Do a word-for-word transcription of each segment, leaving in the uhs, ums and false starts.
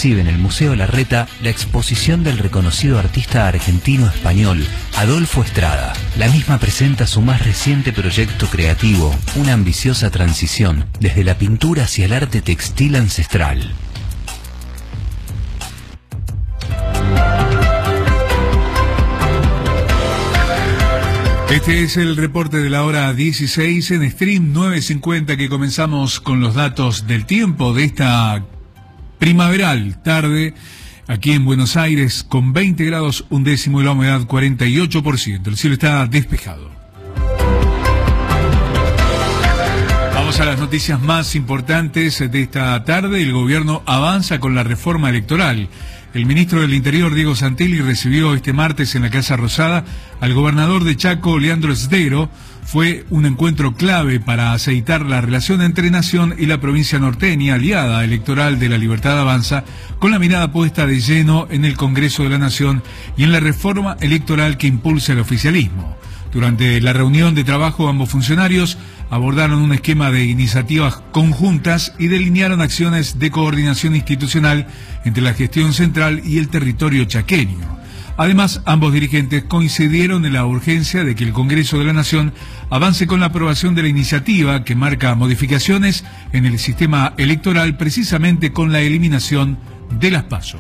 exhibe en el Museo Larreta la exposición del reconocido artista argentino-español Adolfo Estrada. La misma presenta su más reciente proyecto creativo, una ambiciosa transición desde la pintura hacia el arte textil ancestral. Este es el reporte de la hora dieciséis en Stream nueve cincuenta, que comenzamos con los datos del tiempo de esta primaveral tarde aquí en Buenos Aires, con veinte grados un décimo y la humedad cuarenta y ocho por ciento. El cielo está despejado. Vamos a las noticias más importantes de esta tarde. El gobierno avanza con la reforma electoral. El ministro del Interior, Diego Santilli, recibió este martes en la Casa Rosada al gobernador de Chaco, Leandro Sdero. Fue un encuentro clave para aceitar la relación entre Nación y la provincia norteña, aliada electoral de La Libertad Avanza, con la mirada puesta de lleno en el Congreso de la Nación y en la reforma electoral que impulsa el oficialismo. Durante la reunión de trabajo, ambos funcionarios abordaron un esquema de iniciativas conjuntas y delinearon acciones de coordinación institucional entre la gestión central y el territorio chaqueño. Además, ambos dirigentes coincidieron en la urgencia de que el Congreso de la Nación avance con la aprobación de la iniciativa que marca modificaciones en el sistema electoral, precisamente con la eliminación de las PASO.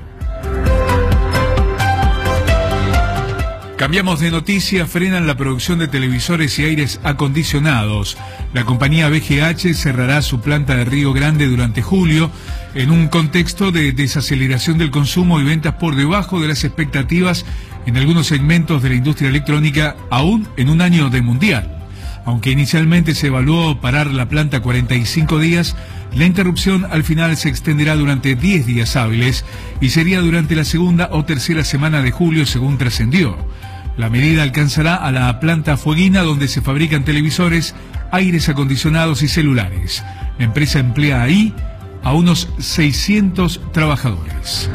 Cambiamos de noticia. Frenan la producción de televisores y aires acondicionados. La compañía B G H cerrará su planta de Río Grande durante julio, en un contexto de desaceleración del consumo y ventas por debajo de las expectativas en algunos segmentos de la industria electrónica, aún en un año de mundial. Aunque inicialmente se evaluó parar la planta cuarenta y cinco días, la interrupción al final se extenderá durante diez días hábiles y sería durante la segunda o tercera semana de julio, según trascendió. La medida alcanzará a la planta fueguina, donde se fabrican televisores, aires acondicionados y celulares. La empresa emplea ahí a unos seiscientos trabajadores.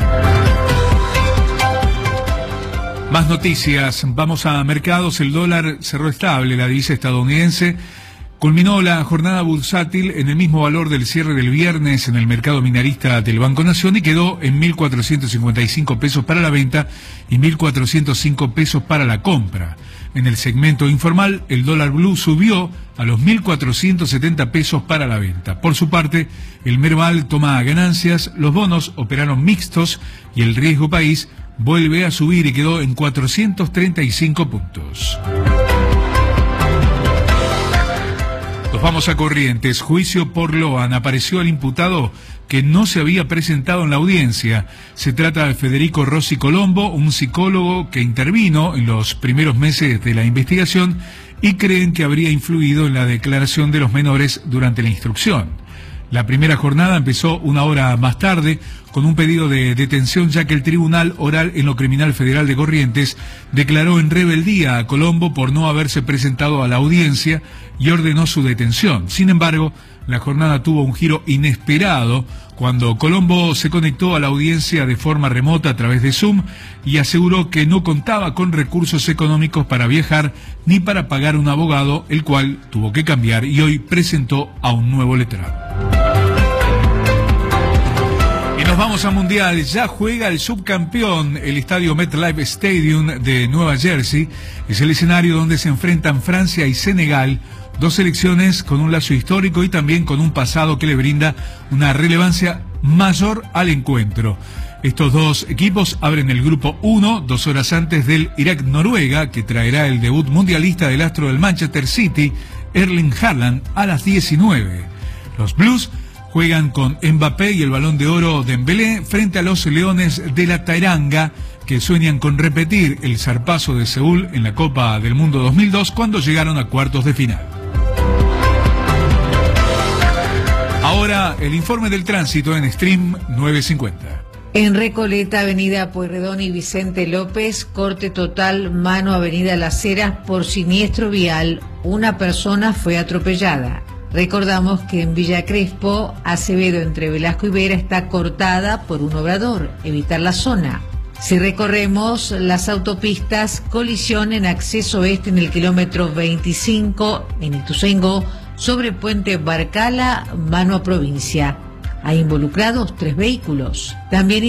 Más noticias. Vamos a mercados. El dólar cerró estable. La divisa estadounidense culminó la jornada bursátil en el mismo valor del cierre del viernes en el mercado minorista del Banco Nación y quedó en mil cuatrocientos cincuenta y cinco pesos para la venta y mil cuatrocientos cinco pesos para la compra. En el segmento informal, el dólar blue subió a los mil cuatrocientos setenta pesos para la venta. Por su parte, el Merval toma ganancias, los bonos operaron mixtos y el riesgo país vuelve a subir y quedó en cuatrocientos treinta y cinco puntos. Nos vamos a Corrientes. Juicio por Loan. Apareció el imputado que no se había presentado en la audiencia. Se trata de Federico Rossi Colombo, un psicólogo que intervino en los primeros meses de la investigación y creen que habría influido en la declaración de los menores durante la instrucción. La primera jornada empezó una hora más tarde con un pedido de detención, ya que el Tribunal Oral en lo Criminal Federal de Corrientes declaró en rebeldía a Colombo por no haberse presentado a la audiencia y ordenó su detención. Sin embargo, la jornada tuvo un giro inesperado cuando Colombo se conectó a la audiencia de forma remota a través de Zoom y aseguró que no contaba con recursos económicos para viajar ni para pagar un abogado, el cual tuvo que cambiar y hoy presentó a un nuevo letrado. Y nos vamos al Mundial. Ya juega el subcampeón. El estadio MetLife Stadium de Nueva Jersey es el escenario donde se enfrentan Francia y Senegal, dos selecciones con un lazo histórico y también con un pasado que le brinda una relevancia mayor al encuentro. Estos dos equipos abren el grupo uno dos horas antes del Irak-Noruega, que traerá el debut mundialista del astro del Manchester City, Erling Haaland, a las diecinueve. Los Blues juegan con Mbappé y el Balón de Oro Dembélé frente a los Leones de la Tairanga, que sueñan con repetir el zarpazo de Seúl en la Copa del Mundo dos mil dos cuando llegaron a cuartos de final. Ahora el informe del tránsito en Stream nueve cincuenta. En Recoleta, avenida Pueyrredón y Vicente López, corte total, mano avenida Las Heras por siniestro vial. Una persona fue atropellada. Recordamos que en Villa Crespo, Acevedo entre Velasco y Vera está cortada por un obrador. Evitar la zona. Si recorremos las autopistas, colisión en acceso oeste en el kilómetro veinticinco en Ituzaingó, sobre Puente Barcala, mano a provincia. Hay involucrados tres vehículos. También